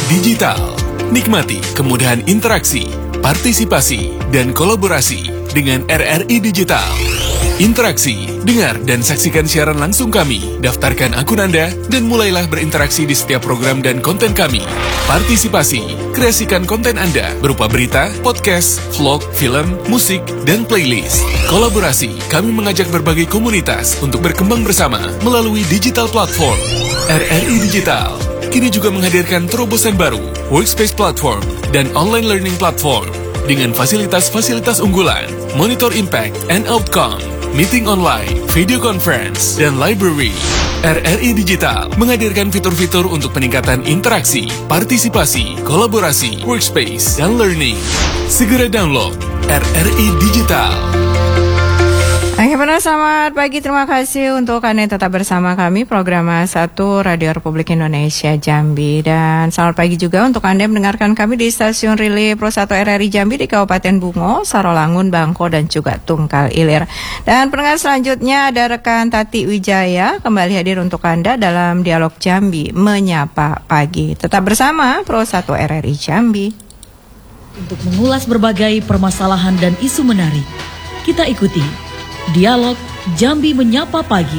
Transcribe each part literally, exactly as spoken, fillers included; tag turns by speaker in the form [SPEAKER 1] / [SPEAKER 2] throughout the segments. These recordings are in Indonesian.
[SPEAKER 1] Digital. Nikmati kemudahan interaksi, partisipasi, dan kolaborasi dengan R R I Digital. Interaksi, dengar dan saksikan siaran langsung kami, daftarkan akun Anda, dan mulailah berinteraksi di setiap program dan konten kami. Partisipasi, kreasikan konten Anda berupa berita, podcast, vlog, film, musik, dan playlist. Kolaborasi, kami mengajak berbagai komunitas untuk berkembang bersama melalui digital platform. R R I Digital kini juga menghadirkan terobosan baru, workspace platform, dan online learning platform dengan fasilitas-fasilitas unggulan, monitor impact and outcome, meeting online, video conference, dan library. R R I Digital menghadirkan fitur-fitur untuk peningkatan interaksi, partisipasi, kolaborasi, workspace, dan learning. Segera download R R I Digital.
[SPEAKER 2] Oke, benar, selamat pagi. Terima kasih untuk Anda yang tetap bersama kami, program satu Radio Republik Indonesia Jambi. Dan selamat pagi juga untuk Anda yang mendengarkan kami di stasiun Relay Pro satu R R I Jambi di Kabupaten Bungo, Sarolangun, Bangko, dan juga Tungkal Ilir. Dan pendengar selanjutnya ada rekan Tati Wijaya kembali hadir untuk Anda dalam Dialog Jambi Menyapa Pagi. Tetap bersama Pro satu R R I Jambi.
[SPEAKER 3] Untuk mengulas berbagai permasalahan dan isu menarik, kita ikuti Dialog Jambi Menyapa Pagi.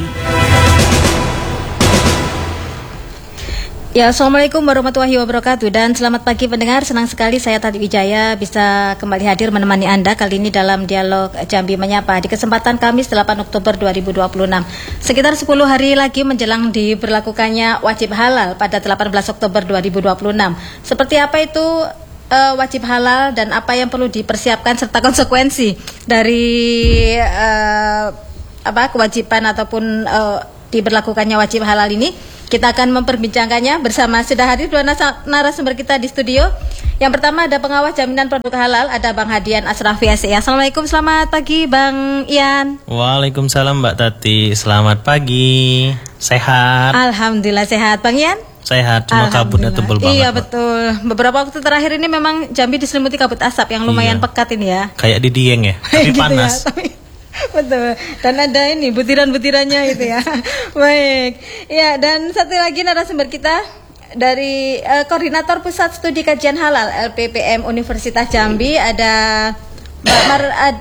[SPEAKER 4] Ya, Assalamualaikum warahmatullahi wabarakatuh. Dan selamat pagi pendengar, senang sekali saya Tati Wijaya bisa kembali hadir menemani Anda kali ini dalam Dialog Jambi Menyapa di kesempatan Kamis delapan Oktober dua ribu dua puluh enam. Sekitar sepuluh hari lagi menjelang diberlakukannya wajib halal pada delapan belas Oktober dua ribu dua puluh enam. Seperti apa itu Uh, wajib halal dan apa yang perlu dipersiapkan serta konsekuensi dari uh, apa kewajiban ataupun uh, diberlakukannya wajib halal ini, kita akan memperbincangkannya bersama sudah hadir dua narasumber kita di studio. Yang pertama ada pengawas jaminan produk halal, ada Bang Hadian Asrafi S I. Assalamualaikum, selamat pagi Bang Ian.
[SPEAKER 5] Waalaikumsalam Mbak Tati, selamat pagi. Sehat?
[SPEAKER 4] Alhamdulillah sehat. Bang Ian?
[SPEAKER 5] Sehat, cuma kabutnya tebal banget.
[SPEAKER 4] Iya betul. Beberapa waktu terakhir ini memang Jambi diselimuti kabut asap yang lumayan iya. pekat ini ya.
[SPEAKER 5] Kayak di Dieng ya, tapi gitu panas. Ya, tapi,
[SPEAKER 4] betul. Dan ada ini butiran-butirannya itu ya. Baik. Ya, dan satu lagi narasumber kita dari uh, Koordinator Pusat Studi Kajian Halal L P P M Universitas Jambi, ada Mbak Mar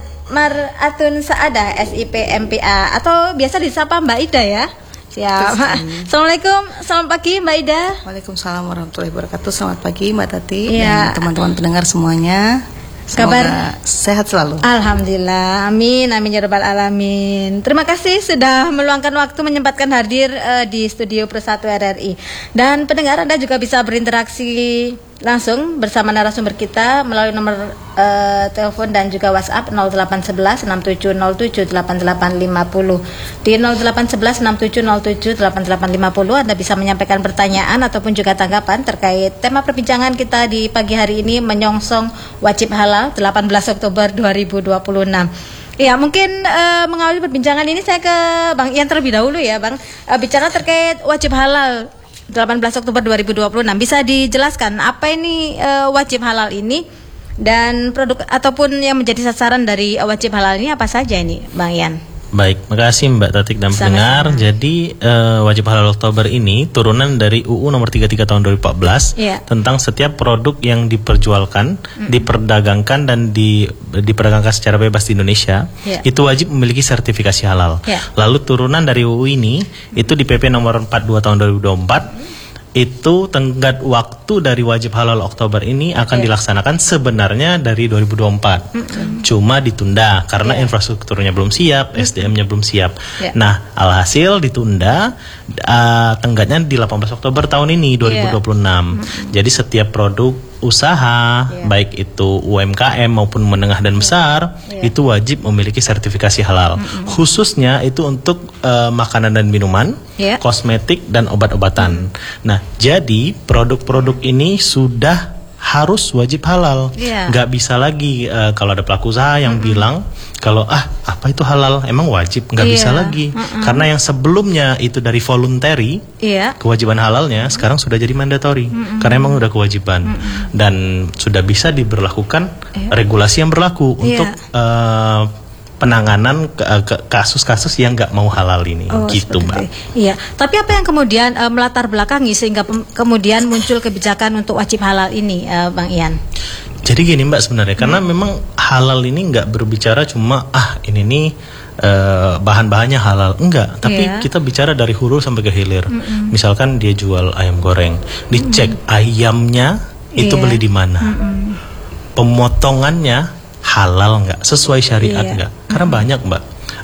[SPEAKER 4] Maratun Saada S I P M P A atau biasa disapa Mbak Ida ya. Siap. Assalamualaikum, selamat pagi Mbak Ida.
[SPEAKER 6] Waalaikumsalam warahmatullahi wabarakatuh. Selamat pagi Mbak Tati
[SPEAKER 4] ya.
[SPEAKER 6] Dan teman-teman pendengar semuanya. Semoga kabar sehat selalu.
[SPEAKER 4] Alhamdulillah, amin, amin ya rabbal alamin. Terima kasih sudah meluangkan waktu menyempatkan hadir uh, di studio Pro satu R R I. Dan pendengar Anda juga bisa berinteraksi langsung bersama narasumber kita melalui nomor uh, telepon dan juga WhatsApp nol delapan satu satu enam tujuh nol tujuh delapan delapan lima nol. Di nol delapan satu satu enam tujuh nol tujuh delapan delapan lima nol Anda bisa menyampaikan pertanyaan ataupun juga tanggapan terkait tema perbincangan kita di pagi hari ini, menyongsong wajib halal delapan belas Oktober dua ribu dua puluh enam. Ya, mungkin uh, mengawali perbincangan ini saya ke Bang Ian terlebih dahulu ya, Bang. Uh, bicara terkait wajib halal delapan belas Oktober dua ribu dua puluh enam, bisa dijelaskan apa ini uh, wajib halal ini dan produk ataupun yang menjadi sasaran dari uh, wajib halal ini apa saja ini, Bang Ian?
[SPEAKER 5] Baik, makasih Mbak Tatik dan pendengar. Jadi uh, wajib halal Oktober ini turunan dari U U nomor tiga puluh tiga tahun dua ribu empat belas yeah. tentang setiap produk yang diperjualkan, mm. diperdagangkan dan di, diperdagangkan secara bebas di Indonesia yeah. itu wajib memiliki sertifikasi halal. Yeah. Lalu turunan dari U U ini itu di P P nomor empat puluh dua tahun dua ribu dua puluh empat. Itu tenggat waktu dari wajib halal Oktober ini akan yeah. dilaksanakan sebenarnya dari dua ribu dua puluh empat. Mm-hmm. Cuma ditunda karena yeah. infrastrukturnya belum siap, mm-hmm. S D M-nya belum siap. Yeah. Nah, alhasil ditunda uh, tenggatnya di delapan belas Oktober tahun ini dua ribu dua puluh enam. Yeah. Mm-hmm. Jadi setiap produk usaha, yeah. baik itu U M K M maupun menengah dan besar, yeah. itu wajib memiliki sertifikasi halal. Mm-hmm. Khususnya itu untuk uh, makanan dan minuman, yeah. kosmetik dan obat-obatan. Mm-hmm. Nah, jadi produk-produk ini sudah harus wajib halal. Yeah. Gak bisa lagi uh, kalau ada pelaku usaha yang mm-hmm. bilang kalau ah apa itu halal emang wajib, gak yeah. bisa lagi. Mm-hmm. Karena yang sebelumnya itu dari voluntary, yeah. kewajiban halalnya sekarang sudah jadi mandatory. Mm-hmm. Karena emang udah kewajiban. Mm-hmm. Dan sudah bisa diberlakukan yeah. regulasi yang berlaku yeah. untuk uh, penanganan ke, ke, kasus-kasus yang nggak mau halal ini,
[SPEAKER 4] oh,
[SPEAKER 5] gitu Mbak.
[SPEAKER 4] Iya, tapi apa yang kemudian uh, melatar belakangi sehingga pem- kemudian muncul kebijakan untuk wajib halal ini, uh, Bang Ian?
[SPEAKER 5] Jadi gini Mbak sebenarnya, hmm. karena memang halal ini nggak berbicara cuma ah ini nih Uh, bahan-bahannya halal, enggak, tapi yeah. kita bicara dari hulu sampai ke hilir. Mm-mm. Misalkan dia jual ayam goreng, dicek Mm-mm. ayamnya itu yeah. beli di mana, Mm-mm. pemotongannya halal enggak, sesuai syariat yeah. enggak, karena Mm-mm. banyak Mbak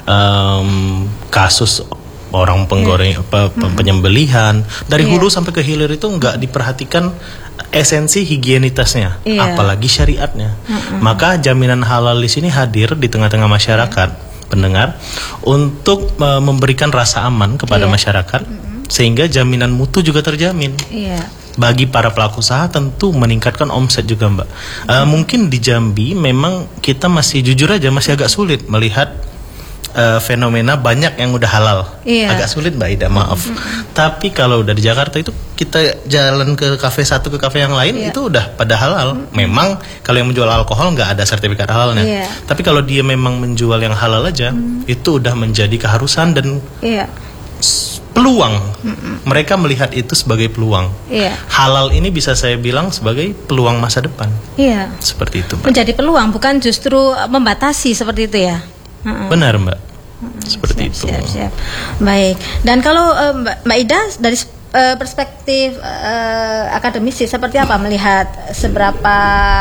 [SPEAKER 5] um, kasus orang penggoreng yeah. pe, pe, penyembelihan dari yeah. hulu sampai ke hilir itu enggak diperhatikan esensi higienitasnya, yeah. apalagi syariatnya. Mm-mm. Maka jaminan halal di sini hadir di tengah-tengah masyarakat. Yeah. Pendengar untuk uh, memberikan rasa aman kepada yeah. masyarakat mm-hmm. sehingga jaminan mutu juga terjamin. Yeah. Bagi para pelaku usaha tentu meningkatkan omset juga Mbak. Mm-hmm. Uh, mungkin di Jambi memang kita masih jujur aja masih agak sulit melihat uh, fenomena banyak yang udah halal. Yeah. Agak sulit Mbak Ida, maaf. Mm-hmm. Tapi kalau udah di Jakarta itu kita jalan ke kafe satu ke kafe yang lain yeah. itu udah pada halal. Mm-hmm. Memang kalau yang menjual alkohol nggak ada sertifikat halalnya. Yeah. Tapi kalau dia memang menjual yang halal aja, mm-hmm. itu udah menjadi keharusan dan yeah. peluang. Mm-hmm. Mereka melihat itu sebagai peluang. Yeah. Halal ini bisa saya bilang sebagai peluang masa depan. Yeah. Seperti itu Mbak.
[SPEAKER 4] Menjadi peluang, bukan justru membatasi seperti itu ya. Mm-hmm.
[SPEAKER 5] Benar Mbak. Seperti siap, itu. Siap, siap.
[SPEAKER 4] Baik. Dan kalau uh, Mbak, Mbak Ida dari uh, perspektif uh, akademisi seperti apa melihat seberapa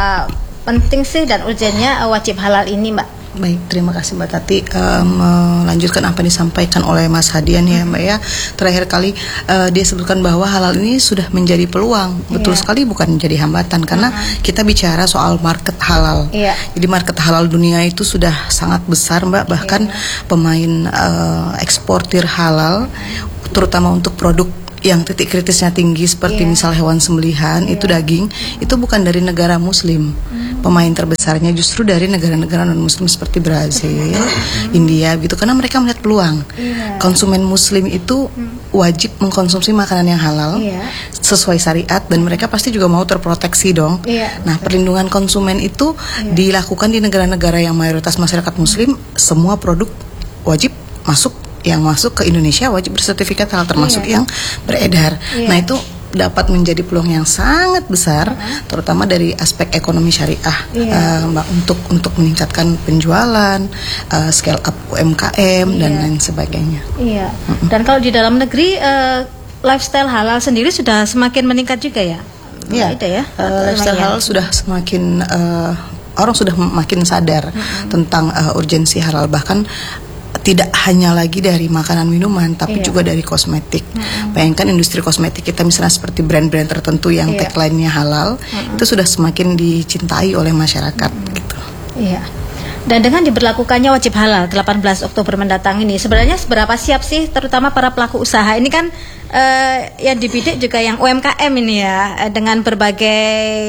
[SPEAKER 4] penting sih dan urgennya uh, wajib halal ini, Mbak?
[SPEAKER 6] Baik, terima kasih Mbak Tati, uh, melanjutkan apa yang disampaikan oleh Mas Hadian ya Mbak ya. Terakhir kali uh, dia sebutkan bahwa halal ini sudah menjadi peluang. Betul yeah. sekali, bukan menjadi hambatan, karena uh-huh. kita bicara soal market halal. Yeah. Jadi market halal dunia itu sudah sangat besar Mbak. Bahkan yeah. pemain uh, eksportir halal, terutama untuk produk yang titik kritisnya tinggi seperti yeah. misal hewan sembelihan yeah. itu daging, itu bukan dari negara muslim. Mm. Pemain terbesarnya justru dari negara-negara non muslim seperti Brazil, mm. India gitu, karena mereka melihat peluang. Yeah. Konsumen muslim itu mm. wajib mengkonsumsi makanan yang halal yeah. sesuai syariat, dan mereka pasti juga mau terproteksi dong. Yeah. Nah, perlindungan konsumen itu yeah. dilakukan di negara-negara yang mayoritas masyarakat muslim. Semua produk wajib masuk, yang masuk ke Indonesia wajib bersertifikat halal, termasuk yeah. yang beredar. Yeah. Nah, itu dapat menjadi peluang yang sangat besar, uh-huh. terutama dari aspek ekonomi syariah, yeah. uh, Mbak, untuk untuk meningkatkan penjualan, uh, scale up U M K M yeah. dan lain sebagainya.
[SPEAKER 4] Iya. Yeah. Uh-uh. Dan kalau di dalam negeri uh, lifestyle halal sendiri sudah semakin meningkat juga ya?
[SPEAKER 6] Iya. Yeah. ya. Uh, lifestyle halal sudah semakin uh, orang sudah makin sadar uh-huh. tentang uh, urgensi halal, bahkan tidak hanya lagi dari makanan minuman, tapi iya. juga dari kosmetik. Mm-hmm. Bayangkan industri kosmetik kita misalnya seperti brand-brand tertentu yang iya. tagline-nya halal, mm-hmm. itu sudah semakin dicintai oleh masyarakat. Mm-hmm. Gitu.
[SPEAKER 4] Iya. Dan dengan diberlakukannya wajib halal delapan belas Oktober mendatang ini, sebenarnya seberapa siap sih, terutama para pelaku usaha ini kan uh, yang dibidik juga yang U M K M ini ya, dengan berbagai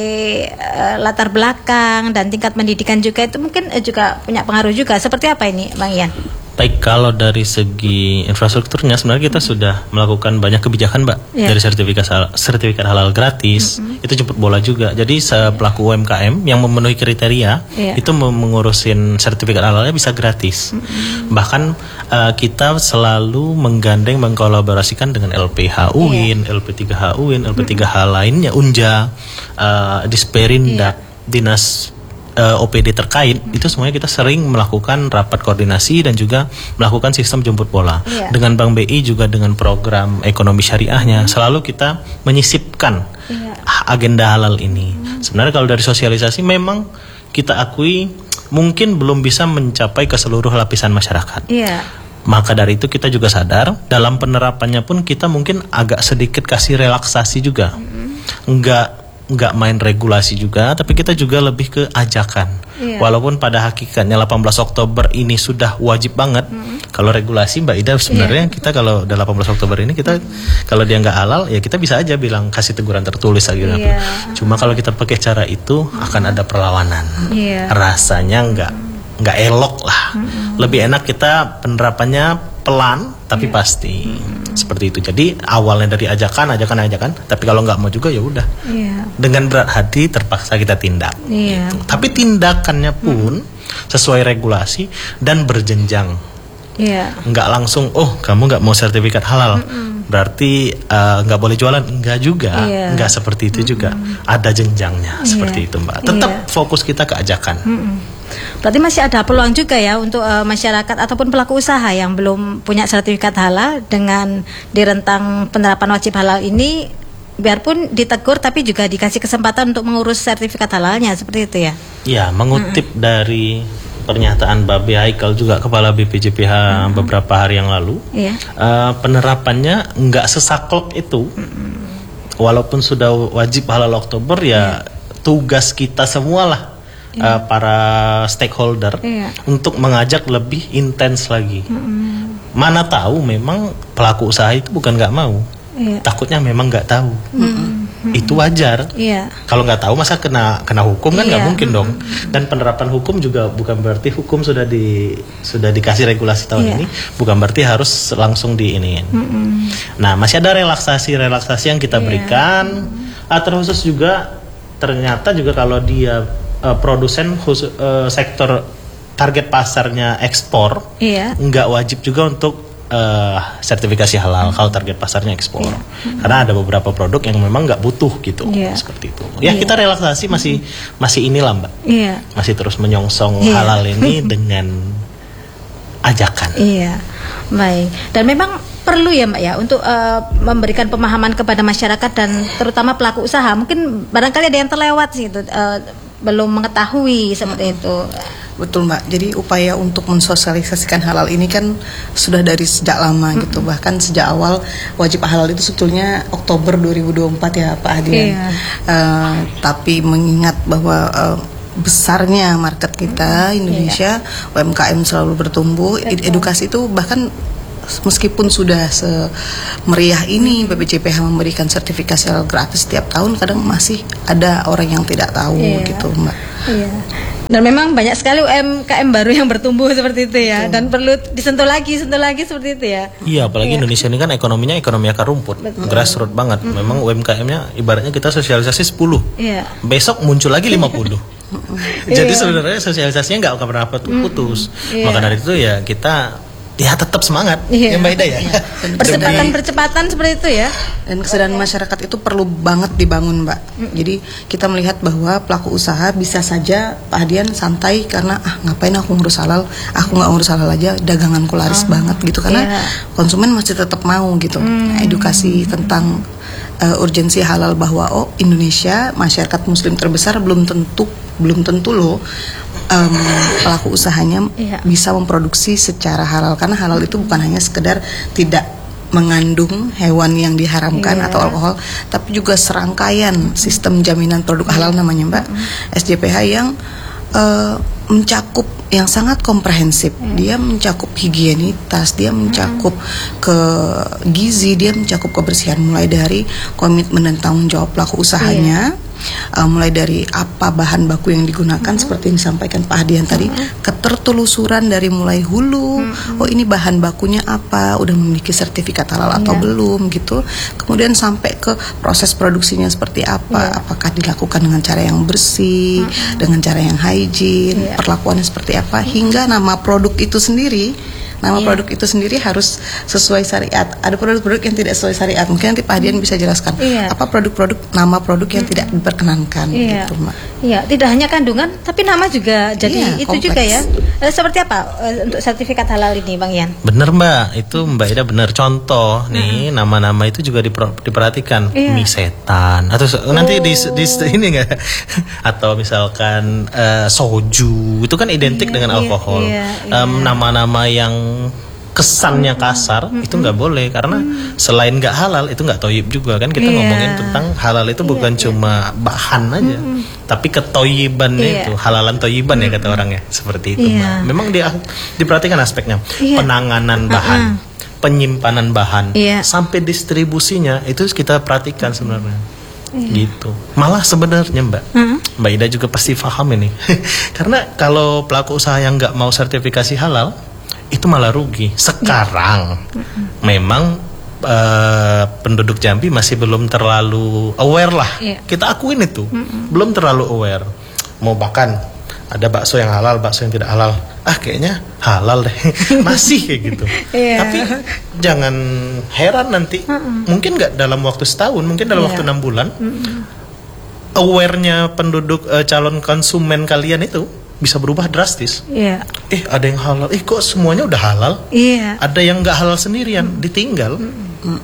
[SPEAKER 4] uh, latar belakang dan tingkat pendidikan juga, itu mungkin uh, juga punya pengaruh juga. Seperti apa ini, Bang Ian?
[SPEAKER 5] Baik, kalau dari segi infrastrukturnya sebenarnya kita mm-hmm. sudah melakukan banyak kebijakan Mbak, yeah. dari sertifikat halal, sertifikat halal gratis, mm-hmm. itu jemput bola juga. Jadi pelaku U M K M yang memenuhi kriteria yeah. itu mengurusin sertifikat halalnya bisa gratis. Mm-hmm. Bahkan uh, kita selalu menggandeng, mengkolaborasikan dengan L P H U I N, yeah. L P tiga H U I N, L P tiga H mm-hmm. lainnya, Unja, uh, Disperindak, yeah. Dinas Uh, O P D terkait, hmm. itu semuanya kita sering melakukan rapat koordinasi dan juga melakukan sistem jemput bola. Yeah. Dengan Bank B I juga dengan program ekonomi syariahnya, hmm. selalu kita menyisipkan yeah. agenda halal ini. Hmm. Sebenarnya kalau dari sosialisasi memang kita akui mungkin belum bisa mencapai ke seluruh lapisan masyarakat. Yeah. Maka dari itu kita juga sadar dalam penerapannya pun kita mungkin agak sedikit kasih relaksasi juga. Hmm. Enggak nggak main regulasi juga, tapi kita juga lebih ke ajakan. Yeah. Walaupun pada hakikatnya delapan belas Oktober ini sudah wajib banget. Mm-hmm. Kalau regulasi Mbak Ida sebenarnya yeah. kita kalau delapan belas Oktober ini kita mm-hmm. kalau dia nggak halal ya kita bisa aja bilang kasih teguran tertulis aja. Yeah. Cuma kalau kita pakai cara itu mm-hmm. akan ada perlawanan. Yeah. Rasanya nggak nggak elok lah. Mm-hmm. Lebih enak kita penerapannya pelan tapi
[SPEAKER 2] Iya.
[SPEAKER 5] pasti. Seperti itu. Jadi awalnya dari ajakan, ajakan, ajakan. Tapi kalau nggak mau juga ya udah.
[SPEAKER 2] Iya.
[SPEAKER 5] Dengan berat hati terpaksa kita tindak.
[SPEAKER 2] Iya.
[SPEAKER 5] Gitu. Tapi tindakannya pun sesuai regulasi dan berjenjang.
[SPEAKER 2] Iya.
[SPEAKER 5] Nggak langsung, oh kamu nggak mau sertifikat halal, berarti eh, nggak boleh jualan. Nggak juga,
[SPEAKER 2] Iya.
[SPEAKER 5] nggak seperti itu juga. Ada jenjangnya seperti itu Mbak. Tetap
[SPEAKER 2] Iya.
[SPEAKER 5] fokus kita ke ajakan.
[SPEAKER 2] Mm-mm.
[SPEAKER 4] Berarti masih ada peluang juga ya untuk uh, masyarakat ataupun pelaku usaha yang belum punya sertifikat halal dengan di rentang penerapan wajib halal ini, biarpun ditegur tapi juga dikasih kesempatan untuk mengurus sertifikat halalnya, seperti itu ya.
[SPEAKER 5] Ya, mengutip dari pernyataan Babe Haikal juga Kepala B P J P H beberapa hari yang lalu,
[SPEAKER 4] Iya.
[SPEAKER 5] eh, penerapannya nggak sesaklek itu. Walaupun sudah wajib halal Oktober ya tugas kita semualah. Uh, para stakeholder
[SPEAKER 2] Iya.
[SPEAKER 5] untuk mengajak lebih intens lagi. Mm-hmm. Mana tahu memang pelaku usaha itu bukan nggak mau,
[SPEAKER 2] Iya.
[SPEAKER 5] takutnya memang nggak tahu. Mm-hmm. Itu wajar.
[SPEAKER 2] Iya.
[SPEAKER 5] Kalau nggak tahu masa kena kena hukum kan nggak
[SPEAKER 2] Iya.
[SPEAKER 5] mungkin dong. Dan penerapan hukum juga bukan berarti hukum sudah di sudah dikasih regulasi tahun
[SPEAKER 2] Iya.
[SPEAKER 5] ini, bukan berarti harus langsung diiniin.
[SPEAKER 2] Mm-mm.
[SPEAKER 5] Nah, masih ada relaksasi-relaksasi yang kita
[SPEAKER 2] Iya.
[SPEAKER 5] berikan. Ah, terkhusus juga ternyata juga kalau dia uh, produsen khusus uh, sektor target pasarnya ekspor,
[SPEAKER 2] Iya.
[SPEAKER 5] nggak wajib juga untuk uh, sertifikasi halal kalau target pasarnya ekspor. Karena ada beberapa produk yang memang nggak butuh gitu,
[SPEAKER 2] Iya.
[SPEAKER 5] seperti itu. Ya
[SPEAKER 2] Iya.
[SPEAKER 5] kita relaksasi masih masih inilah Mbak,
[SPEAKER 2] Iya.
[SPEAKER 5] masih terus menyongsong
[SPEAKER 2] Iya.
[SPEAKER 5] halal ini dengan ajakan.
[SPEAKER 2] Iya.
[SPEAKER 4] Baik. Dan memang perlu ya Mbak ya untuk uh, memberikan pemahaman kepada masyarakat dan terutama pelaku usaha. Mungkin barangkali ada yang terlewat sih itu, uh, belum mengetahui seperti itu.
[SPEAKER 6] Betul Mbak, jadi upaya untuk mensosialisasikan halal ini kan sudah dari sejak lama gitu. Bahkan sejak awal wajib halal itu sebetulnya Oktober dua ribu dua puluh empat ya Pak Hadian.
[SPEAKER 2] Iya.
[SPEAKER 6] Eh, tapi mengingat bahwa eh, besarnya market kita Indonesia, U M K M selalu bertumbuh, ed- edukasi itu bahkan meskipun sudah semeriah ini B P J P H memberikan sertifikasi halal gratis setiap tahun, kadang masih ada orang yang tidak tahu
[SPEAKER 2] Iya.
[SPEAKER 6] gitu Mbak.
[SPEAKER 2] Iya.
[SPEAKER 4] Dan memang banyak sekali U M K M baru yang bertumbuh seperti itu ya. Dan perlu disentuh lagi, sentuh lagi seperti itu ya.
[SPEAKER 5] Iya, apalagi Indonesia ini kan ekonominya ekonomi akar rumput, grassroots banget. Memang U M K M-nya ibaratnya kita sosialisasi sepuluh,
[SPEAKER 2] Iya.
[SPEAKER 5] besok muncul lagi lima puluh. Jadi
[SPEAKER 2] Iya.
[SPEAKER 5] sebenarnya sosialisasinya nggak akan pernah putus.
[SPEAKER 2] Iya.
[SPEAKER 5] Maka dari itu ya kita ya tetap semangat,
[SPEAKER 2] Iya.
[SPEAKER 5] ya Mbak Ida ya.
[SPEAKER 4] Percepatan-percepatan seperti itu ya.
[SPEAKER 6] Dan kesadaran masyarakat itu perlu banget dibangun Mbak. Jadi kita melihat bahwa pelaku usaha bisa saja Pak Hadian santai karena ah ngapain aku ngurus halal, aku nggak ngurus halal aja, daganganku laris banget gitu, karena
[SPEAKER 2] Iya.
[SPEAKER 6] konsumen masih tetap mau gitu. Nah, edukasi tentang uh, urgensi halal bahwa oh Indonesia masyarakat muslim terbesar, belum tentu belum tentu loh um, pelaku usahanya
[SPEAKER 2] Iya.
[SPEAKER 6] bisa memproduksi secara halal, karena halal itu bukan hanya sekedar tidak mengandung hewan yang diharamkan
[SPEAKER 2] Iya.
[SPEAKER 6] atau alkohol, tapi juga serangkaian sistem jaminan produk halal namanya Mbak, S J P H yang uh, mencakup yang sangat komprehensif. Dia mencakup higienitas, dia mencakup ke gizi, dia mencakup kebersihan, mulai dari komitmen dan tanggung jawab pelaku usahanya. Uh, mulai dari apa bahan baku yang digunakan, seperti yang disampaikan Pak Hadian tadi, ketertelusuran dari mulai hulu, oh ini bahan bakunya apa, udah memiliki sertifikat halal atau
[SPEAKER 2] Iya.
[SPEAKER 6] belum gitu, kemudian sampai ke proses produksinya seperti apa,
[SPEAKER 2] Iya.
[SPEAKER 6] apakah dilakukan dengan cara yang bersih, dengan cara yang hygiene,
[SPEAKER 2] Iya.
[SPEAKER 6] perlakuannya seperti apa, hingga nama produk itu sendiri. Nama
[SPEAKER 2] Iya.
[SPEAKER 6] produk itu sendiri harus sesuai syariat. Ada produk-produk yang tidak sesuai syariat. Mungkin nanti Pak Hadian bisa jelaskan
[SPEAKER 2] Iya.
[SPEAKER 6] apa produk-produk, nama produk yang tidak diperkenankan
[SPEAKER 2] Iya.
[SPEAKER 6] gitu, Mbak.
[SPEAKER 4] Iya, tidak hanya kandungan tapi nama juga jadi
[SPEAKER 6] Iya,
[SPEAKER 4] itu
[SPEAKER 6] kompleks.
[SPEAKER 4] juga ya. Eh, seperti apa eh, untuk sertifikat halal ini Bang Ian?
[SPEAKER 5] Bener Mbak, itu Mbak Ida bener. Contoh nih, nama-nama itu juga diper- diperhatikan.
[SPEAKER 2] Iya.
[SPEAKER 5] Mie setan atau so- nanti di, di ini enggak? Atau misalkan eh, soju, itu kan identik
[SPEAKER 2] Iya,
[SPEAKER 5] dengan
[SPEAKER 2] iya,
[SPEAKER 5] alkohol.
[SPEAKER 2] iya,
[SPEAKER 5] Em, nama-nama yang kesannya kasar itu nggak boleh, karena selain nggak halal itu nggak toyib juga kan. Kita
[SPEAKER 2] Iya.
[SPEAKER 5] ngomongin tentang halal itu bukan cuma bahan aja, tapi ketoyibannya
[SPEAKER 2] Iya.
[SPEAKER 5] itu halalan toyiban ya kata orang ya, seperti itu
[SPEAKER 2] Iya.
[SPEAKER 5] Mbak. Memang dia diperhatikan aspeknya,
[SPEAKER 2] Iya.
[SPEAKER 5] penanganan bahan, penyimpanan bahan,
[SPEAKER 2] Iya.
[SPEAKER 5] sampai distribusinya itu kita perhatikan sebenarnya. Gitu. Malah sebenarnya Mbak, Mbak Ida juga pasti paham ini. Karena kalau pelaku usaha yang nggak mau sertifikasi halal, itu malah rugi. Sekarang yeah. memang uh, penduduk Jambi masih belum terlalu aware lah. Yeah. Kita akuin itu, mm-mm. belum terlalu aware. Mau makan ada bakso yang halal, bakso yang tidak halal. Ah kayaknya halal deh, masih kayak gitu. Yeah. Tapi jangan heran nanti, mm-mm. mungkin nggak dalam waktu setahun, mungkin dalam yeah. waktu enam bulan, mm-mm. aware-nya penduduk uh, calon konsumen kalian itu bisa berubah drastis. Yeah. Eh ada yang halal, eh kok semuanya udah halal? Yeah. Ada yang nggak halal sendirian, mm. ditinggal. Mm.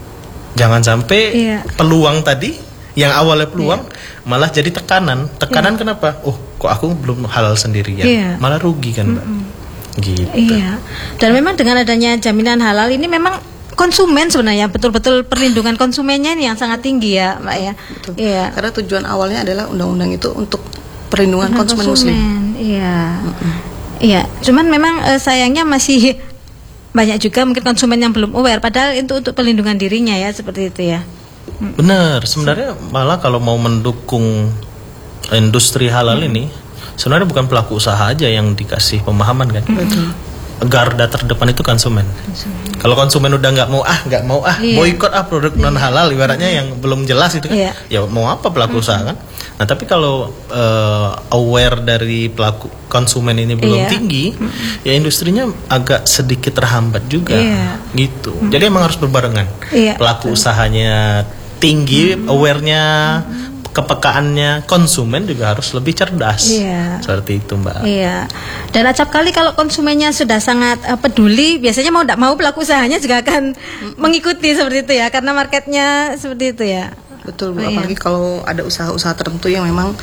[SPEAKER 5] Jangan sampai yeah. peluang tadi yang awalnya peluang yeah. malah jadi tekanan. Tekanan yeah. kenapa? Oh, kok aku belum halal sendirian, yeah. malah rugi kan, Mbak. Mm-mm. Gitu.
[SPEAKER 4] Iya. Dan memang dengan adanya jaminan halal ini memang konsumen sebenarnya betul-betul perlindungan konsumennya ini yang sangat tinggi ya, Mbak ya.
[SPEAKER 6] Betul. Iya. Karena tujuan awalnya adalah undang-undang itu untuk perlindungan konsumen, konsumen muslim.
[SPEAKER 4] Iya. Mm-mm. Iya. Cuman memang uh, sayangnya masih banyak juga mungkin konsumen yang belum aware. Padahal itu untuk perlindungan dirinya ya, seperti itu ya.
[SPEAKER 5] Benar, sebenarnya malah kalau mau mendukung industri halal hmm. ini, sebenarnya bukan pelaku usaha aja yang dikasih pemahaman kan. Hmm. Garda terdepan itu konsumen. konsumen. Kalau konsumen udah nggak mau ah, nggak mau ah, yeah. boikot ah produk non halal, ibaratnya hmm. yang belum jelas itu kan, yeah. ya mau apa pelaku hmm. usaha kan. Nah tapi kalau uh, aware dari pelaku konsumen ini belum yeah. tinggi, hmm. ya industrinya agak sedikit terhambat juga, yeah. gitu. Hmm. Jadi emang harus berbarengan. Yeah. Pelaku usahanya tinggi, hmm. awarenya, hmm. kepekaannya, konsumen juga harus lebih cerdas. Iya. Seperti itu, Mbak.
[SPEAKER 4] Iya. Dan acap kali kalau konsumennya sudah sangat uh, peduli, biasanya mau tidak mau pelaku usahanya juga akan hmm. mengikuti seperti itu ya, karena marketnya seperti itu ya.
[SPEAKER 6] Betul, Bu. Apalagi iya. kalau ada usaha-usaha tertentu yang memang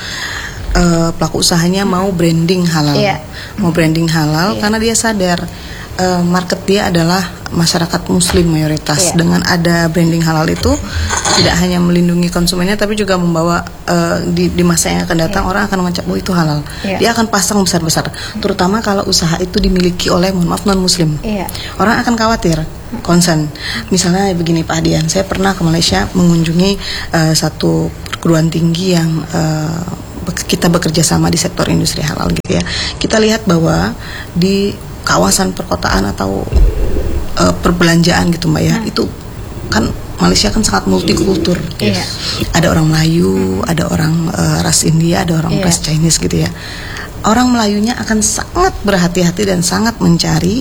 [SPEAKER 6] uh, pelaku usahanya mau branding halal, iya. mau branding halal, iya. karena dia sadar uh, market dia adalah masyarakat muslim mayoritas. Yeah. Dengan ada branding halal itu tidak hanya melindungi konsumennya, tapi juga membawa uh, di, di masa yang akan datang yeah. orang akan mengucap oh itu halal. Yeah. Dia akan pasang besar-besar. Mm. Terutama kalau usaha itu dimiliki oleh mohon maaf non muslim. Yeah. Orang akan khawatir, concern. Misalnya begini Pak Adian, saya pernah ke Malaysia mengunjungi uh, satu perguruan tinggi yang uh, kita bekerja sama di sektor industri halal gitu ya. Kita lihat bahwa di kawasan perkotaan atau Uh, perbelanjaan gitu Mbak ya, hmm. itu kan Malaysia kan sangat multikultur. Yes. Ada orang Melayu, hmm. ada orang uh, ras India, ada orang yeah. ras Chinese gitu ya. Orang Melayunya akan sangat berhati-hati dan sangat mencari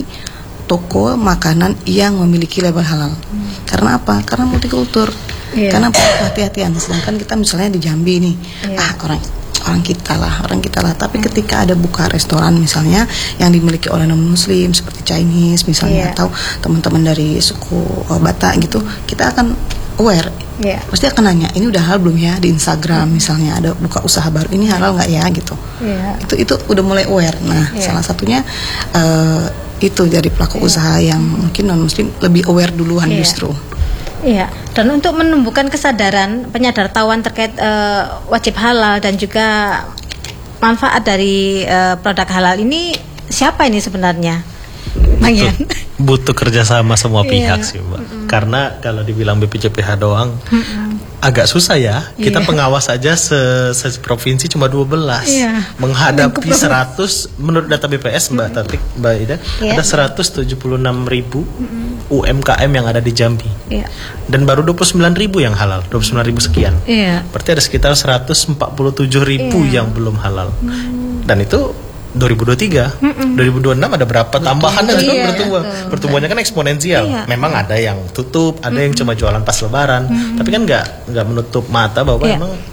[SPEAKER 6] toko makanan yang memiliki label halal. Hmm. Karena apa? Karena multikultur. Yeah. Karena hati-hatian. Sedangkan kita misalnya di Jambi nih, yeah. ah orang orang kita lah, orang kita lah. Tapi hmm. ketika ada buka restoran misalnya yang dimiliki oleh non muslim seperti Chinese misalnya, yeah. atau teman-teman dari suku uh, Batak gitu, kita akan aware. Yeah. Pasti akan nanya, ini udah halal belum ya di Instagram hmm. misalnya ada buka usaha baru, ini halal nggak ya gitu. Yeah. Itu itu udah mulai aware. Nah, yeah. salah satunya uh, itu dari pelaku yeah. usaha yang mungkin non muslim lebih aware duluan yeah. justru.
[SPEAKER 4] Iya, dan untuk menumbuhkan kesadaran penyadartahuan terkait uh, wajib halal dan juga manfaat dari uh, produk halal ini, siapa ini sebenarnya?
[SPEAKER 5] Butuh, butuh kerjasama semua pihak yeah. sih Mbak. Mm-hmm. Karena kalau dibilang B P J P H doang mm-hmm. agak susah ya. Kita yeah. pengawas aja se, se provinsi cuma dua belas yeah. menghadapi seratus menurut data B P S Mbak mm-hmm. Tatik, Mbak Ida yeah. ada seratus tujuh puluh enam ribu mm-hmm. U M K M yang ada di Jambi yeah. dan baru dua puluh sembilan ribu yang halal, dua puluh sembilan ribu sekian yeah. berarti ada sekitar seratus empat puluh tujuh ribu yeah. yang belum halal mm. dan itu dua ribu dua puluh tiga, mm-mm. dua ribu dua puluh enam ada berapa tambahan dan iya, bertumbuh. Betul. Pertumbuhannya kan eksponensial. Iya. Memang ada yang tutup, ada mm-mm. yang cuma jualan pas lebaran, mm-mm. tapi kan nggak nggak menutup mata bahwa iya. memang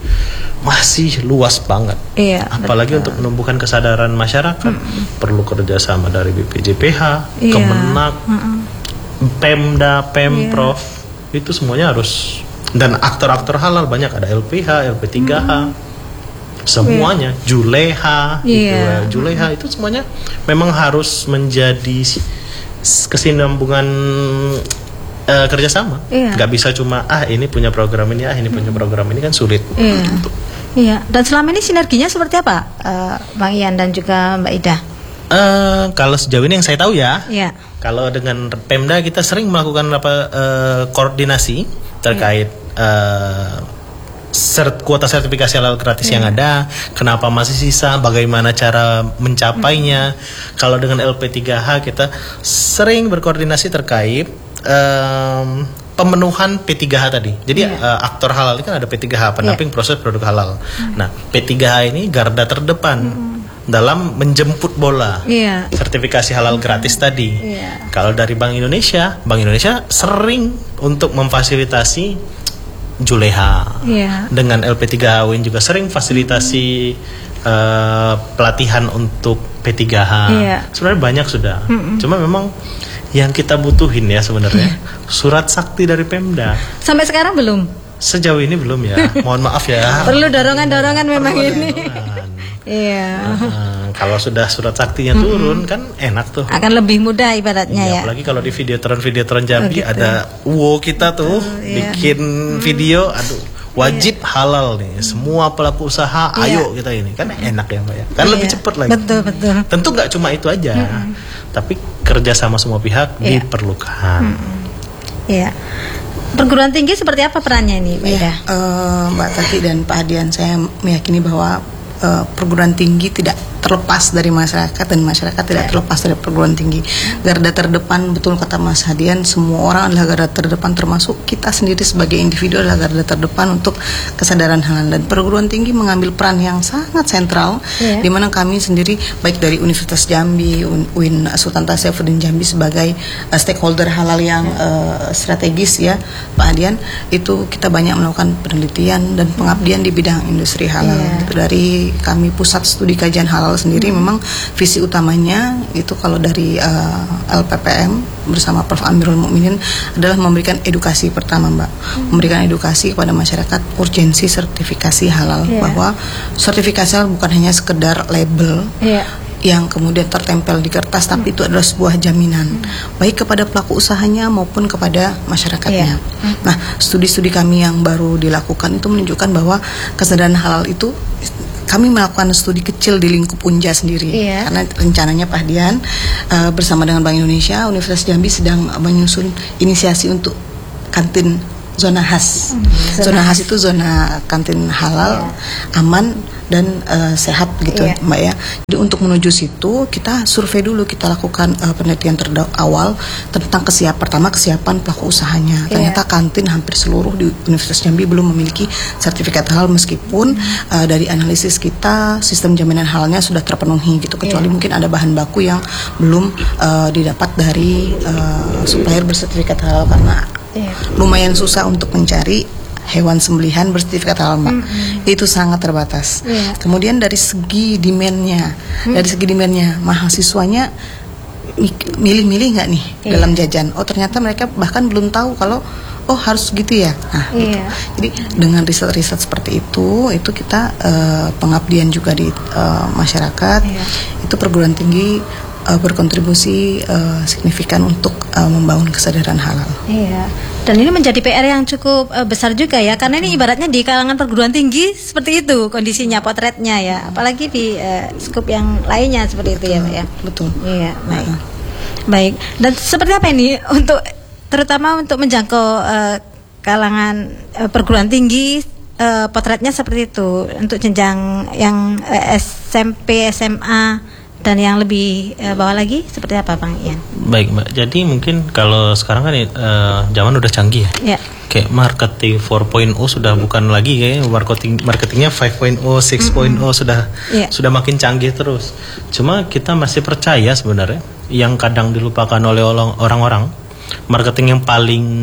[SPEAKER 5] masih luas banget. Iya, apalagi betul. Untuk menumbuhkan kesadaran masyarakat mm-mm. perlu kerjasama dari B P J P H, iya. Kemenak, mm-mm. Pemda, Pemprov, iya. itu semuanya harus, dan aktor-aktor halal banyak, ada L P H, L P tiga H. Mm-mm. Semuanya, yeah. Juleha, yeah. gitu, Juleha itu semuanya memang harus menjadi kesinambungan uh, kerjasama. Yeah. Gak bisa cuma ah ini punya program ini, ah ini punya program ini, kan sulit.
[SPEAKER 4] Iya. Yeah. Gitu. Yeah. Dan selama ini sinerginya seperti apa, uh, Bang Ian dan juga Mbak Ida?
[SPEAKER 5] Uh, kalau sejauh ini yang saya tahu ya,
[SPEAKER 4] yeah.
[SPEAKER 5] kalau dengan Pemda kita sering melakukan apa uh, koordinasi terkait yeah. uh, sert, kuota sertifikasi halal gratis yeah. yang ada, kenapa masih sisa, bagaimana cara mencapainya. Mm-hmm. Kalau dengan L P tiga H kita sering berkoordinasi terkait um, pemenuhan P tiga H tadi. Jadi yeah. uh, aktor halal ini kan ada P tiga H, pendamping yeah. proses produk halal. Mm-hmm. Nah, P tiga H ini garda terdepan. Mm-hmm. dalam menjemput bola yeah. sertifikasi halal gratis tadi. Yeah. Kalau dari Bank Indonesia, Bank Indonesia sering untuk memfasilitasi Juleha. Yeah. Dengan L P tiga H Win juga sering fasilitasi mm. uh, pelatihan untuk P tiga H. Yeah. Sebenarnya banyak sudah. Mm-mm. Cuma memang yang kita butuhin ya sebenarnya yeah. surat sakti dari Pemda.
[SPEAKER 4] Sampai sekarang belum?
[SPEAKER 5] Sejauh ini belum ya. Mohon maaf ya.
[SPEAKER 4] Perlu dorongan-dorongan memang
[SPEAKER 5] Perlu
[SPEAKER 4] ini.
[SPEAKER 5] Dorongan.
[SPEAKER 4] Iya.
[SPEAKER 5] Uh, kalau sudah surat saktinya turun mm-hmm. kan enak tuh.
[SPEAKER 4] Akan lebih mudah ibaratnya
[SPEAKER 5] iya,
[SPEAKER 4] ya.
[SPEAKER 5] Apalagi kalau di videotron-videotron Jambi oh, gitu. Ada U O kita tuh Betul, bikin iya. video, aduh wajib iya. halal nih. Semua pelaku usaha, iya. ayo kita ini kan enak ya Mbak ya. Kan iya. lebih cepat lagi.
[SPEAKER 4] Betul betul.
[SPEAKER 5] Tentu nggak cuma itu aja, mm-hmm. tapi kerja sama semua pihak iya. diperlukan.
[SPEAKER 4] Mm-hmm. Iya. Perguruan tinggi seperti apa perannya ini, Mbak
[SPEAKER 6] ya, uh, Mbak Tati dan Pak Hadian, saya meyakini bahwa uh, perguruan tinggi tidak terlepas dari masyarakat dan masyarakat tidak terlepas dari perguruan tinggi. Garda terdepan, betul kata Mas Hadian, semua orang adalah garda terdepan, termasuk kita sendiri sebagai individu adalah garda terdepan untuk kesadaran halal. Dan perguruan tinggi mengambil peran yang sangat sentral, yeah. di mana kami sendiri baik dari Universitas Jambi, U I N Sultan Saifuddin Jambi sebagai uh, stakeholder halal yang uh, strategis ya, Pak Hadian, itu kita banyak melakukan penelitian dan pengabdian di bidang industri halal. Yeah. Itu dari kami Pusat Studi Kajian Halal sendiri, hmm. memang visi utamanya itu kalau dari uh, L P P M bersama Prof Amirul Mukminin adalah memberikan edukasi pertama Mbak, hmm. memberikan edukasi kepada masyarakat urgensi sertifikasi halal, yeah. bahwa sertifikasi halal bukan hanya sekedar label yeah. yang kemudian tertempel di kertas, tapi hmm. itu adalah sebuah jaminan hmm. baik kepada pelaku usahanya maupun kepada masyarakatnya. Yeah. Hmm. Nah, studi-studi kami yang baru dilakukan itu menunjukkan bahwa kesadaran halal itu, kami melakukan studi kecil di lingkup Unja sendiri, iya. karena rencananya Pak Dian uh, bersama dengan Bank Indonesia, Universitas Jambi sedang menyusun inisiasi untuk kantin zona khas. Hmm, zona khas itu zona kantin halal, iya. aman dan uh, sehat gitu, iya. Mbak ya. Jadi untuk menuju situ kita survei dulu, kita lakukan uh, penelitian awal tentang kesiapan, pertama kesiapan pelaku usahanya. Ternyata iya. kantin hampir seluruh di Universitas Jambi belum memiliki sertifikat halal, meskipun hmm. uh, dari analisis kita sistem jaminan halalnya sudah terpenuhi gitu, kecuali iya. mungkin ada bahan baku yang belum uh, didapat dari uh, supplier bersertifikat halal, karena iya. lumayan susah untuk mencari hewan sembelihan bersertifikat halal, Mbak. Mm-hmm. Itu sangat terbatas. Yeah. Kemudian dari segi demand-nya, mm. dari segi demand-nya, mahasiswanya milih-milih nggak nih yeah. dalam jajan? Oh, ternyata mereka bahkan belum tahu kalau oh harus gitu ya. Nah, yeah. gitu. Jadi dengan riset-riset seperti itu, itu kita uh, pengabdian juga di uh, masyarakat. Yeah. Itu perguruan tinggi uh, berkontribusi uh, signifikan untuk uh, membangun kesadaran halal.
[SPEAKER 4] Iya. Dan ini menjadi P R yang cukup uh, besar juga ya, karena ini ibaratnya di kalangan perguruan tinggi seperti itu kondisinya, potretnya ya, apalagi di uh, skup yang lainnya seperti itu ya, Pak ya.
[SPEAKER 6] Betul.
[SPEAKER 4] Iya, baik. Uh. Baik. Dan seperti apa ini untuk terutama untuk menjangkau uh, kalangan uh, perguruan tinggi, uh, potretnya seperti itu untuk jenjang yang uh, S M P, S M A dan yang lebih uh, bawah lagi seperti apa, Bang Ian? Baik,
[SPEAKER 5] Mbak. Jadi mungkin kalau sekarang kan uh, zaman udah canggih ya. Yeah. Kayak marketing empat titik nol sudah bukan lagi kayak marketing marketingnya lima titik nol, enam titik nol mm-hmm. sudah yeah. sudah makin canggih terus. Cuma kita masih percaya sebenarnya yang kadang dilupakan oleh orang-orang, marketing yang paling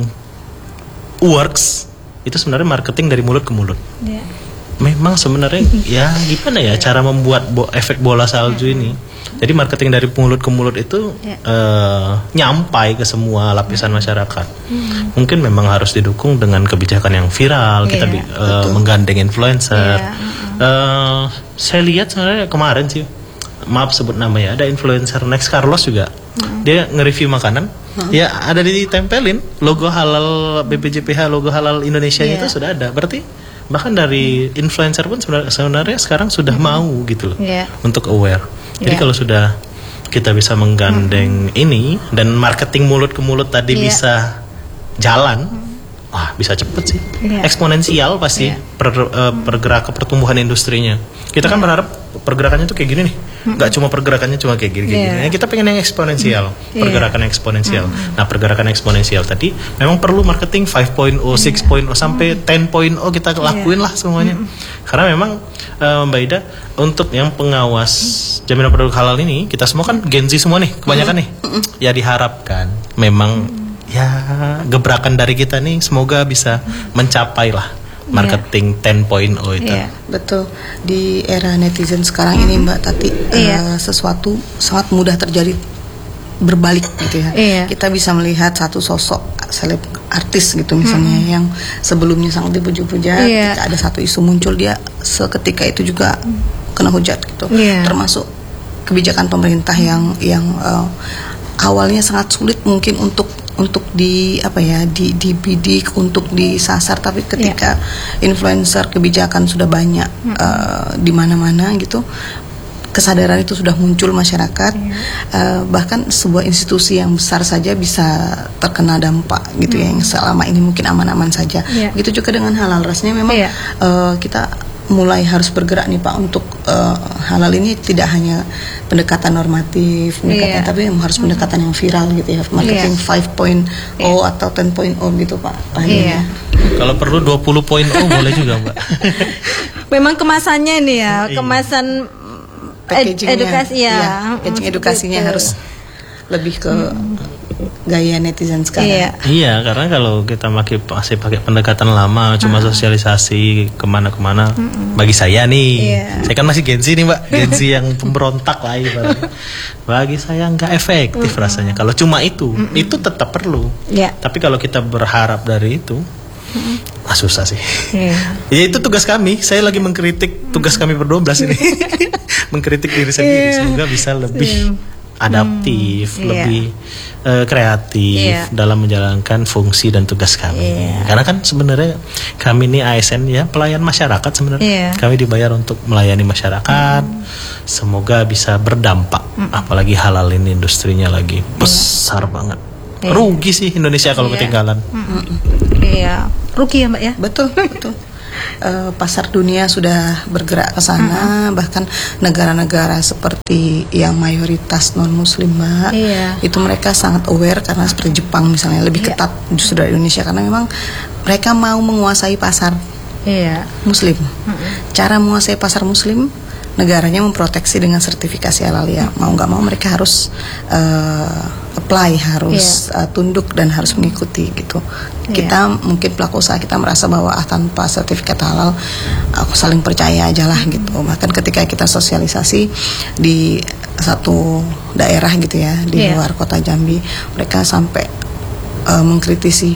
[SPEAKER 5] works itu sebenarnya marketing dari mulut ke mulut. Yeah. Memang sebenarnya ya gimana ya cara membuat bo- efek bola salju ini. Jadi marketing dari mulut ke mulut itu ya. uh, nyampai ke semua lapisan masyarakat. Hmm. Mungkin memang harus didukung dengan kebijakan yang viral. Ya, kita uh, menggandeng influencer. Ya. Uh, saya lihat sebenarnya kemarin sih, maaf sebut nama ya, ada influencer Next Carlos juga. Hmm. Dia nge-review makanan. Hmm. Ya ada ditempelin logo halal B P J P H, logo halal Indonesia ya. Itu sudah ada. Berarti bahkan dari influencer pun sebenarnya, sebenarnya sekarang sudah hmm. mau gitu loh yeah. untuk aware. Jadi yeah. kalau sudah kita bisa menggandeng hmm. ini dan marketing mulut ke mulut tadi yeah. bisa jalan, hmm. wah bisa cepet sih,
[SPEAKER 2] yeah.
[SPEAKER 5] eksponensial pasti yeah. per, uh, pergerakan pertumbuhan industrinya. Kita kan berharap pergerakannya tuh kayak gini nih, nggak cuma pergerakannya cuma kayak gini, kayak
[SPEAKER 2] yeah.
[SPEAKER 5] gini. Kita pengen yang eksponensial,
[SPEAKER 2] yeah.
[SPEAKER 5] pergerakan eksponensial. Mm. Nah pergerakan eksponensial tadi memang perlu marketing lima titik nol, enam titik nol sampai sepuluh titik nol kita lakuin yeah. lah semuanya. Mm. Karena memang uh, Mbak Ida untuk yang pengawas jaminan produk halal ini kita semua kan Gen Z semua nih, kebanyakan nih. Mm. Ya diharapkan memang mm. ya gebrakan dari kita nih semoga bisa mencapai lah marketing yeah. sepuluh titik nol itu.
[SPEAKER 6] Yeah. Betul. Di era netizen sekarang ini Mbak Tati, yeah. uh, sesuatu sangat mudah terjadi berbalik gitu ya. Yeah. Kita bisa melihat satu sosok seleb artis gitu misalnya hmm. yang sebelumnya sangat dipuja-puja, yeah. ketika ada satu isu muncul dia seketika itu juga kena hujat gitu. Yeah. Termasuk kebijakan pemerintah yang yang uh, awalnya sangat sulit mungkin untuk untuk di apa ya di dibidik untuk disasar, tapi ketika yeah. influencer kebijakan sudah banyak mm-hmm. uh, di mana-mana gitu, kesadaran itu sudah muncul masyarakat, yeah. uh, bahkan sebuah institusi yang besar saja bisa terkena dampak gitu mm-hmm. ya, yang selama ini mungkin aman-aman saja. Yeah. Begitu juga dengan halal, rasanya memang yeah. uh, kita mulai harus bergerak nih Pak untuk uh, halal ini tidak hanya pendekatan normatif, pendekatan, yeah. tapi harus pendekatan yang viral gitu ya, marketing yeah. lima titik nol yeah. atau sepuluh titik nol gitu Pak.
[SPEAKER 2] Iya.
[SPEAKER 5] Kalau perlu dua puluh titik nol boleh juga Mbak.
[SPEAKER 4] Memang kemasannya nih ya, kemasan ed- edukasi ya,
[SPEAKER 6] ya packaging edukasinya gitu. Harus lebih ke hmm. gaya netizen sekarang.
[SPEAKER 2] Iya.
[SPEAKER 5] Iya, karena kalau kita masih masih pakai pendekatan lama, cuma uh-huh. sosialisasi kemana-kemana, uh-uh. bagi saya nih, yeah. saya kan masih Gen Z nih Mbak, Gen Z yang pemberontak lah ibaratnya. Bagi saya nggak efektif uh-uh. rasanya. Kalau cuma itu, uh-uh. itu tetap perlu. Yeah. Tapi kalau kita berharap dari itu, uh-uh. ah, susah sih. Yeah. Ya itu tugas kami. Saya lagi mengkritik tugas kami berdua belas ini, mengkritik diri sendiri. Yeah. Semoga bisa lebih yeah. adaptif, hmm, lebih yeah. uh, kreatif yeah. dalam menjalankan fungsi dan tugas kami. Yeah. Karena kan sebenarnya kami ini A S N ya, pelayan masyarakat sebenarnya. Yeah. Kami dibayar untuk melayani masyarakat. Hmm. Semoga bisa berdampak. Hmm. Apalagi halal ini industrinya lagi besar yeah. banget. Yeah. Rugi sih Indonesia kalau yeah. ketinggalan.
[SPEAKER 4] Iya, hmm. yeah. rugi ya Mbak ya.
[SPEAKER 6] Betul, betul. Uh, pasar dunia sudah bergerak ke sana, uh-huh. bahkan negara-negara seperti yang mayoritas non muslim Mbak, yeah. itu mereka sangat aware karena seperti Jepang misalnya lebih yeah. ketat justru dari Indonesia karena memang mereka mau menguasai pasar yeah. muslim. Uh-huh. Cara menguasai pasar muslim, negaranya memproteksi dengan sertifikasi halal ya. Mau nggak mau mereka harus uh, apply, harus yeah. uh, tunduk dan harus mengikuti gitu. Yeah. Kita mungkin pelaku usaha kita merasa bahwa ah tanpa sertifikat halal aku saling percaya aja lah gitu. Bahkan ketika kita sosialisasi di satu daerah gitu ya di yeah. luar kota Jambi, mereka sampai uh, mengkritisi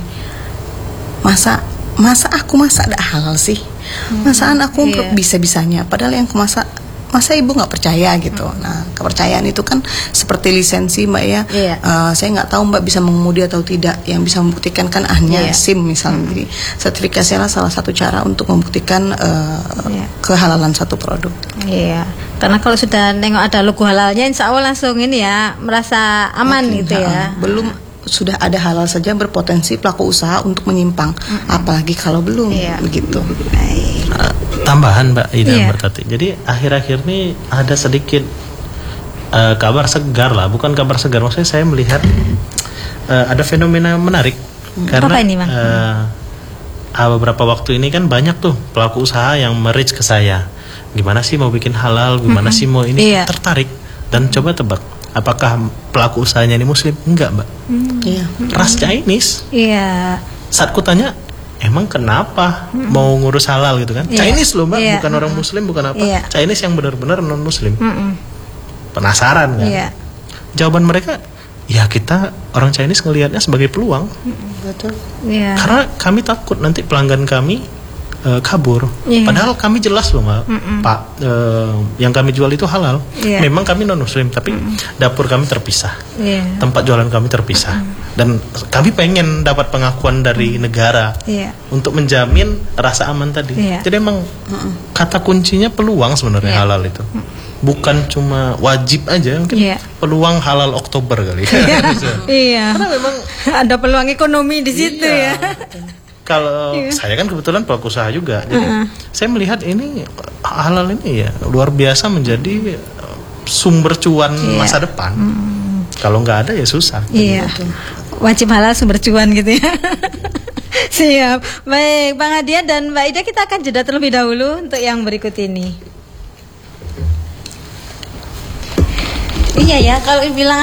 [SPEAKER 6] masa masa aku masak ada halal sih, masaan aku yeah. bisa-bisanya padahal yang kemasak masa ibu nggak percaya gitu. Hmm. Nah kepercayaan itu kan seperti lisensi Mbak ya. Yeah. Uh, saya nggak tahu Mbak bisa mengemudi atau tidak. Yang bisa membuktikan kan hanya yeah. SIM misalnya. Hmm. Jadi sertifikasi adalah salah satu cara untuk membuktikan uh, yeah. kehalalan satu produk.
[SPEAKER 4] Iya. Yeah. Karena kalau sudah nengok ada logo halalnya, insya Allah langsung ini ya merasa aman okay. gitu ya.
[SPEAKER 6] Uh, belum sudah ada halal saja berpotensi pelaku usaha untuk menyimpang. Mm-hmm. Apalagi kalau belum yeah. begitu.
[SPEAKER 5] Uh, tambahan Mbak Ida yeah. berkati. Jadi akhir-akhir ini ada sedikit uh, kabar segar lah, bukan kabar segar, maksudnya saya melihat uh, ada fenomena menarik. Hmm. Karena
[SPEAKER 4] Apa ini, Bang?
[SPEAKER 5] Uh, beberapa waktu ini kan banyak tuh pelaku usaha yang merich ke saya. Gimana sih mau bikin halal? Gimana mm-hmm. sih mau ini? Yeah. Tertarik dan coba tebak. Apakah pelaku usahanya ini muslim? Enggak Mbak. Iya. Mm. Ras Chinese.
[SPEAKER 4] Iya.
[SPEAKER 5] Saat ku tanya, emang kenapa mm. mau ngurus halal gitu kan? Yeah. Chinese loh Mbak, yeah. bukan mm-hmm. orang muslim, bukan apa. Yeah. Chinese yang benar-benar non muslim. Mm-hmm. Penasaran kan? Yeah. Jawaban mereka, ya kita orang Chinese ngelihatnya sebagai peluang. Mm-hmm.
[SPEAKER 6] Betul.
[SPEAKER 4] Yeah.
[SPEAKER 5] Karena kami takut nanti pelanggan kami Uh, kabur, yeah. padahal kami jelas loh Mbak, Mm-mm. Pak, uh, yang kami jual itu halal. Yeah. Memang kami non muslim, tapi Mm-mm. dapur kami terpisah, yeah. tempat jualan kami terpisah, Mm-mm. dan kami pengen dapat pengakuan dari negara yeah. untuk menjamin rasa aman tadi. Yeah. Jadi emang Mm-mm. kata kuncinya peluang sebenarnya yeah. halal itu, Mm-mm. bukan cuma wajib aja, mungkin yeah. peluang halal Oktober kali.
[SPEAKER 4] Iya, karena memang
[SPEAKER 2] ada peluang ekonomi di situ
[SPEAKER 5] iya.
[SPEAKER 2] ya.
[SPEAKER 5] kalau
[SPEAKER 2] Iya.
[SPEAKER 5] saya kan kebetulan pelaku usaha juga, jadi
[SPEAKER 2] Uh-uh.
[SPEAKER 5] saya melihat ini halal ini ya luar biasa menjadi uh, sumber cuan
[SPEAKER 2] Iya.
[SPEAKER 5] masa depan. Kalau nggak ada ya susah.
[SPEAKER 4] Iya. Wajib halal sumber cuan gitu ya. Siap. Baik, Bang Adian dan Mbak Ida, kita akan jeda terlebih dahulu untuk yang berikut ini. Iya ya, kalau bilang